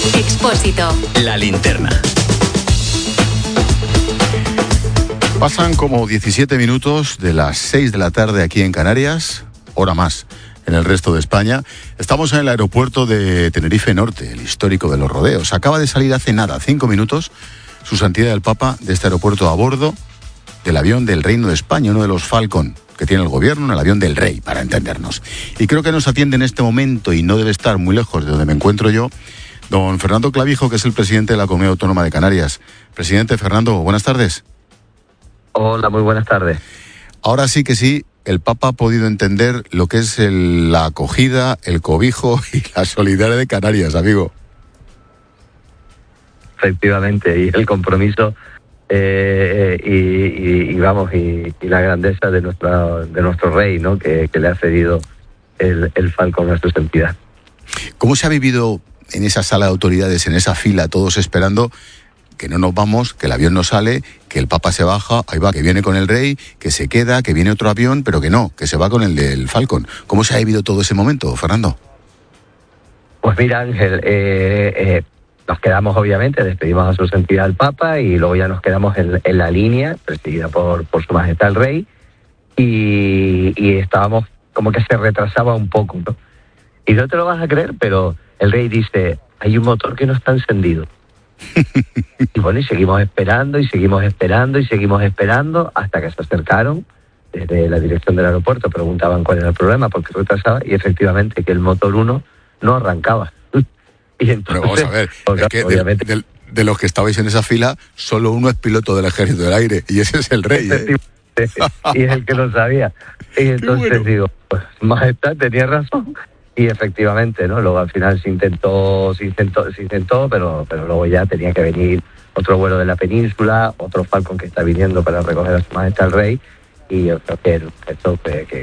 Expósito. La linterna. Pasan como 17 minutos de las 6 de la tarde aquí en Canarias, hora más en el resto de España. Estamos en el aeropuerto de Tenerife Norte, el histórico de los rodeos. Acaba de salir hace nada, 5 minutos, Su Santidad el Papa de este aeropuerto a bordo del avión del Reino de España, uno de los Falcon que tiene el gobierno, el avión del rey, para entendernos. Y creo que nos atiende en este momento, y no debe estar muy lejos de donde me encuentro yo, don Fernando Clavijo, que es el presidente de la Comunidad Autónoma de Canarias. Presidente Fernando, buenas tardes. Hola, muy buenas tardes. Ahora sí que sí, el Papa ha podido entender lo que es la acogida, el cobijo y la solidaridad de Canarias, amigo. Efectivamente, y el compromiso y la grandeza de nuestro rey, ¿no? Que le ha cedido el Falcon a su santidad. ¿Cómo se ha vivido en esa sala de autoridades, en esa fila, todos esperando que no nos vamos, que el avión no sale, que el Papa se baja, ahí va, que viene con el rey, que se queda, que viene otro avión, pero que no, que se va con el del Falcon? ¿Cómo se ha vivido todo ese momento, Fernando? Pues mira, Ángel, nos quedamos, obviamente, despedimos a su santidad el Papa y luego ya nos quedamos en la línea, presidida por su majestad el rey, y estábamos como que se retrasaba un poco, ¿no? Y no te lo vas a creer, pero el rey dice, hay un motor que no está encendido. Y bueno, y seguimos esperando hasta que se acercaron desde la dirección del aeropuerto, preguntaban cuál era el problema, por qué retrasaba, y efectivamente que el motor 1 no arrancaba. Y entonces, pero vamos a ver, es que obviamente, de los que estabais en esa fila, solo uno es piloto del Ejército del Aire, y ese es el rey, y es el que lo sabía. Y entonces bueno, digo, pues majestad tenía razón. Y efectivamente, ¿no? Luego al final se intentó, pero luego ya tenía que venir otro vuelo de la península, otro Falcon que está viniendo para recoger a su majestad el rey, y yo creo que esto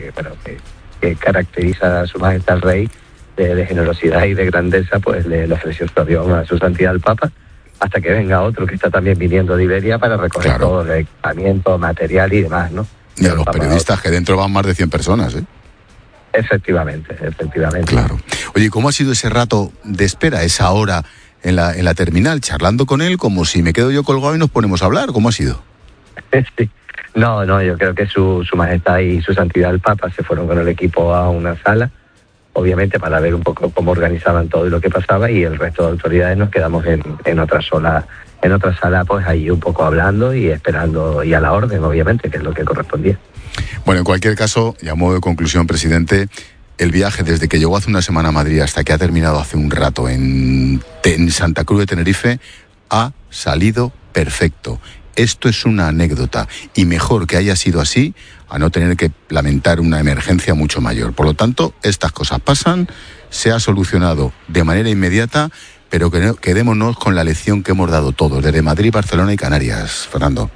que caracteriza a su majestad el rey de generosidad y de grandeza, pues le ofreció su avión a su santidad el Papa, hasta que venga otro que está también viniendo de Iberia para recoger todo el equipamiento, material y demás, ¿no? Y a los periodistas, que dentro van más de 100 personas, ¿eh? Efectivamente. Claro. Oye, ¿cómo ha sido ese rato de espera, esa hora en la terminal, charlando con él, como si me quedo yo colgado y nos ponemos a hablar? ¿Cómo ha sido? Sí. No, yo creo que su majestad y su santidad el Papa se fueron con el equipo a una sala, obviamente para ver un poco cómo organizaban todo y lo que pasaba, y el resto de autoridades nos quedamos en otra sala, pues ahí un poco hablando y esperando, y a la orden, obviamente, que es lo que correspondía. Bueno, en cualquier caso, y a modo de conclusión, presidente, el viaje desde que llegó hace una semana a Madrid hasta que ha terminado hace un rato en Santa Cruz de Tenerife ha salido perfecto. Esto es una anécdota, y mejor que haya sido así a no tener que lamentar una emergencia mucho mayor. Por lo tanto, estas cosas pasan, se ha solucionado de manera inmediata, pero quedémonos con la lección que hemos dado todos, desde Madrid, Barcelona y Canarias, Fernando.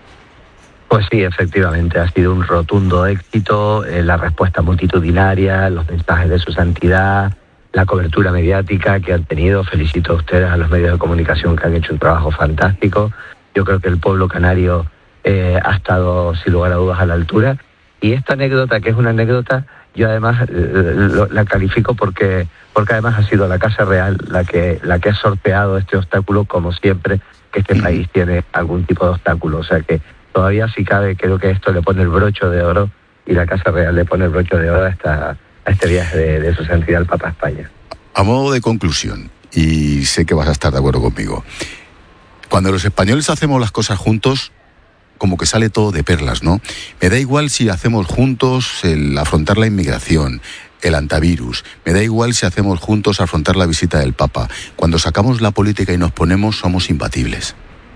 Pues sí, efectivamente, ha sido un rotundo éxito, la respuesta multitudinaria, los mensajes de su santidad, la cobertura mediática que han tenido. Felicito a ustedes, a los medios de comunicación, que han hecho un trabajo fantástico. Yo creo que el pueblo canario ha estado, sin lugar a dudas, a la altura. Y esta anécdota, que es una anécdota, yo además la califico porque además ha sido la Casa Real la que ha sorteado este obstáculo, como siempre que este país tiene algún tipo de obstáculo. O sea que todavía, si cabe, creo que esto le pone el broche de oro, y la Casa Real le pone el broche de oro a este viaje de su santidad el Papa a España. A modo de conclusión, y sé que vas a estar de acuerdo conmigo, cuando los españoles hacemos las cosas juntos, como que sale todo de perlas, ¿no? Me da igual si hacemos juntos el afrontar la inmigración, el antivirus, me da igual si hacemos juntos afrontar la visita del Papa. Cuando sacamos la política y nos ponemos, somos imbatibles.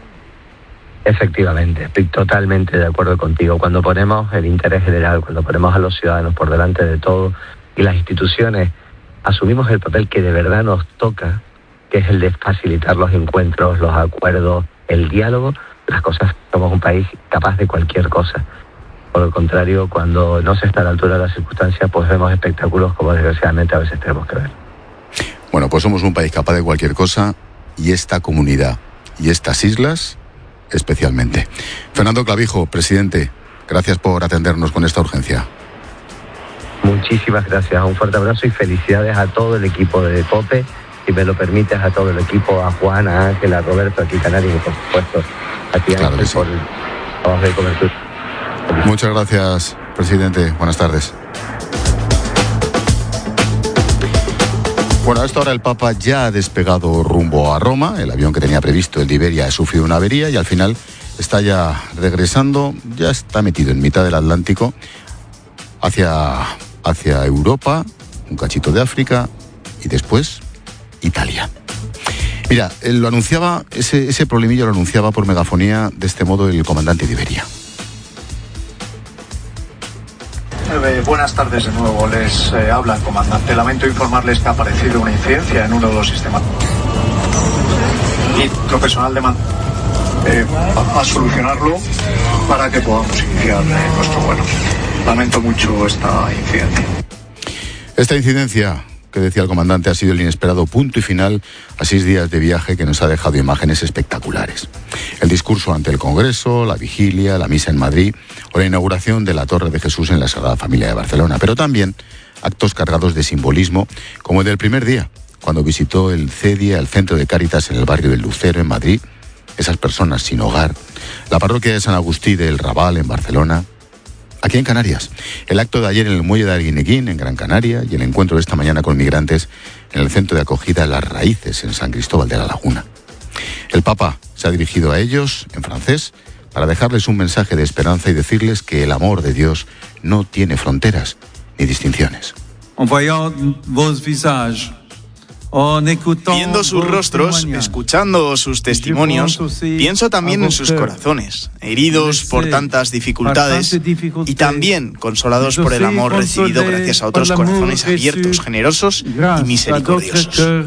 Efectivamente, estoy totalmente de acuerdo contigo. Cuando ponemos el interés general, cuando ponemos a los ciudadanos por delante de todo, y las instituciones asumimos el papel que de verdad nos toca, que es el de facilitar los encuentros, los acuerdos, el diálogo, las cosas, somos un país capaz de cualquier cosa. Por el contrario, cuando no se está a la altura de las circunstancias, pues vemos espectáculos como desgraciadamente a veces tenemos que ver. Bueno, pues somos un país capaz de cualquier cosa, y esta comunidad y estas islas especialmente. Fernando Clavijo, presidente, gracias por atendernos con esta urgencia. Muchísimas gracias, un fuerte abrazo y felicidades a todo el equipo de COPE si me lo permites, a todo el equipo, a Juan, a Ángel, a Roberto, aquí Canarias, y por supuesto a ti, Claro Ángel, que sí. por el trabajo de cobertura. Muchas gracias, presidente. Buenas tardes. Bueno, a esta hora el Papa ya ha despegado rumbo a Roma. El avión que tenía previsto, el de Iberia, ha sufrido una avería y al final está ya regresando, ya está metido en mitad del Atlántico hacia Europa, un cachito de África y después Italia. Mira, lo anunciaba, ese problemillo lo anunciaba por megafonía de este modo el comandante de Iberia. Buenas tardes de nuevo, les habla el comandante. Lamento informarles que ha aparecido una incidencia en uno de los sistemas. Y nuestro personal demanda a solucionarlo para que podamos iniciar nuestro vuelo. Lamento mucho esta incidencia. Esta incidencia, que decía el comandante, ha sido el inesperado punto y final a 6 días de viaje que nos ha dejado imágenes espectaculares. El discurso ante el Congreso, la vigilia, la misa en Madrid o la inauguración de la Torre de Jesús en la Sagrada Familia de Barcelona, pero también actos cargados de simbolismo, como el del primer día, cuando visitó el CEDIA, el Centro de Cáritas en el barrio del Lucero, en Madrid, esas personas sin hogar, la parroquia de San Agustí del Raval, en Barcelona. Aquí en Canarias, el acto de ayer en el muelle de Arguineguín, en Gran Canaria, y el encuentro de esta mañana con migrantes en el centro de acogida Las Raíces, en San Cristóbal de la Laguna. El Papa se ha dirigido a ellos, en francés, para dejarles un mensaje de esperanza y decirles que el amor de Dios no tiene fronteras ni distinciones. Viendo sus rostros, escuchando sus testimonios, pienso también en sus corazones, heridos por tantas dificultades y también consolados por el amor recibido gracias a otros corazones abiertos, generosos y misericordiosos.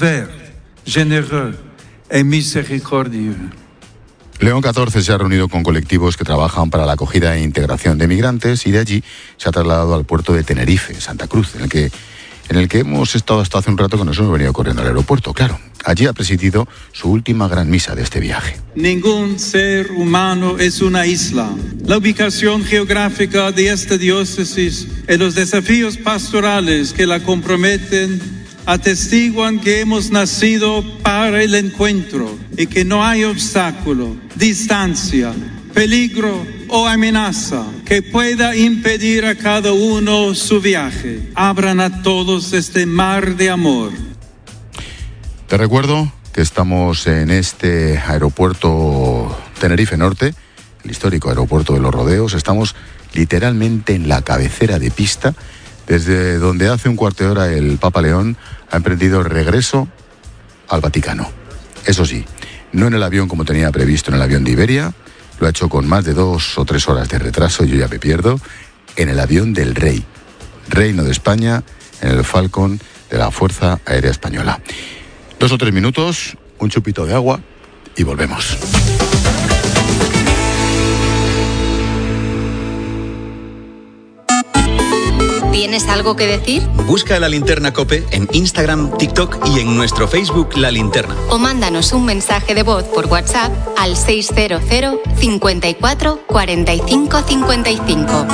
León XIV se ha reunido con colectivos que trabajan para la acogida e integración de migrantes y de allí se ha trasladado al puerto de Tenerife, Santa Cruz, en el que hemos estado hasta hace un rato que nos hemos venido corriendo al aeropuerto, claro. Allí ha presidido su última gran misa de este viaje. Ningún ser humano es una isla. La ubicación geográfica de esta diócesis y los desafíos pastorales que la comprometen atestiguan que hemos nacido para el encuentro y que no hay obstáculo, distancia, peligro o amenaza que pueda impedir a cada uno su viaje. Abran a todos este mar de amor. Te recuerdo que estamos en este aeropuerto Tenerife Norte, el histórico aeropuerto de los Rodeos. Estamos literalmente en la cabecera de pista, desde donde hace un cuarto de hora el Papa León ha emprendido el regreso al Vaticano. Eso sí, no en el avión como tenía previsto, en el avión de Iberia. Lo ha hecho con más de 2 o 3 horas de retraso, yo ya me pierdo, en el avión del Rey, Reino de España, en el Falcon de la Fuerza Aérea Española. 2 o 3 minutos, un chupito de agua y volvemos. ¿Tienes algo que decir? Busca La Linterna COPE en Instagram, TikTok y en nuestro Facebook La Linterna. O mándanos un mensaje de voz por WhatsApp al 600 54 45 55.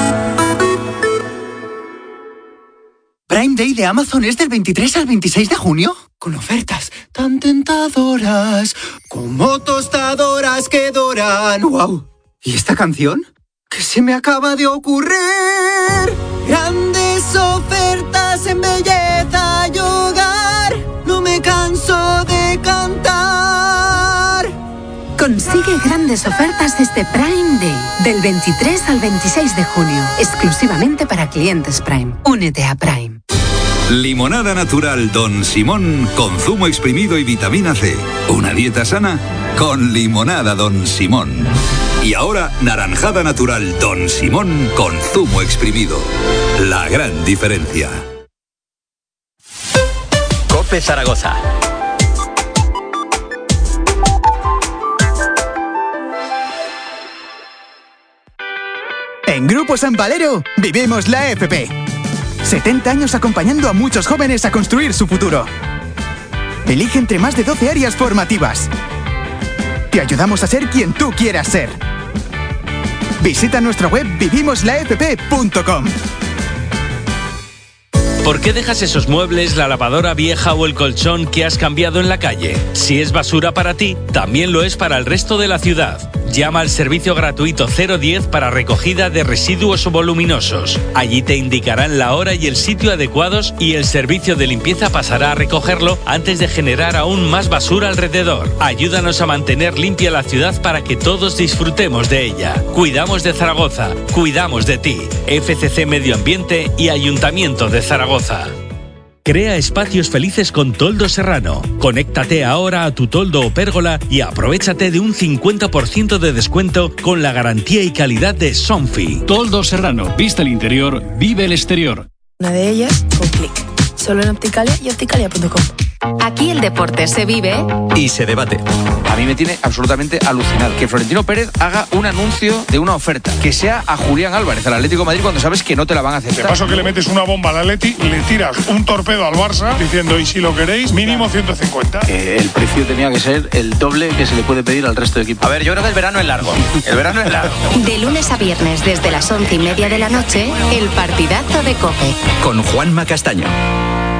Prime Day de Amazon es del 23 al 26 de junio, con ofertas tan tentadoras como tostadoras que doran. ¡Wow! ¿Y esta canción? ¿Qué se me acaba de ocurrir? Grandes ofertas en belleza y hogar, no me canso de cantar. Consigue grandes ofertas este Prime Day, del 23 al 26 de junio, exclusivamente para clientes Prime. Únete a Prime. Limonada natural Don Simón con zumo exprimido y vitamina C. Una dieta sana con limonada Don Simón. Y ahora, naranjada natural Don Simón con zumo exprimido. La gran diferencia. COPE Zaragoza. En Grupo San Valero vivimos la FP. 70 años acompañando a muchos jóvenes a construir su futuro. Elige entre más de 12 áreas formativas. Te ayudamos a ser quien tú quieras ser. Visita nuestra web vivimoslafp.com. ¿Por qué dejas esos muebles, la lavadora vieja o el colchón que has cambiado en la calle? Si es basura para ti, también lo es para el resto de la ciudad. Llama al servicio gratuito 010 para recogida de residuos voluminosos. Allí te indicarán la hora y el sitio adecuados y el servicio de limpieza pasará a recogerlo antes de generar aún más basura alrededor. Ayúdanos a mantener limpia la ciudad para que todos disfrutemos de ella. Cuidamos de Zaragoza, cuidamos de ti. FCC Medio Ambiente y Ayuntamiento de Zaragoza. Crea espacios felices con Toldo Serrano. Conéctate ahora a tu toldo o pérgola y aprovechate de un 50% de descuento con la garantía y calidad de Somfy. Toldo Serrano, viste el interior, vive el exterior. Una de ellas con Click. Solo en Opticalia y opticalia.com. Aquí el deporte se vive y se debate. A mí me tiene absolutamente alucinado que Florentino Pérez haga un anuncio de una oferta, que sea a Julián Álvarez, al Atlético de Madrid, cuando sabes que no te la van a aceptar. De paso que le metes una bomba al Atleti, le tiras un torpedo al Barça diciendo, y si lo queréis, mínimo 150. El precio tenía que ser el doble que se le puede pedir al resto de equipos. A ver, yo creo que el verano es largo. El verano es largo. De lunes a viernes desde las 11:30 de la noche, el partidazo de COPE. Con Juanma Castaño.